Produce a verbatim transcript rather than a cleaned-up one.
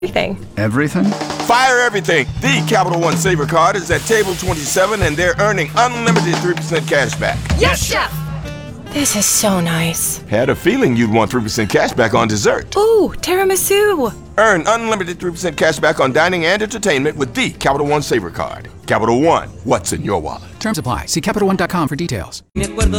Everything. Everything? Fire everything. The Capital One Saver Card is at table twenty-seven, and they're earning unlimited three percent cash back. Yes, Chef! This is so nice. Had a feeling you'd want three percent cash back on dessert. Ooh, tiramisu. Earn unlimited three percent cash back on dining and entertainment with the Capital One Saver Card. Capital One, what's in your wallet? Terms apply. See Capital One dot com for details. Me acuerdo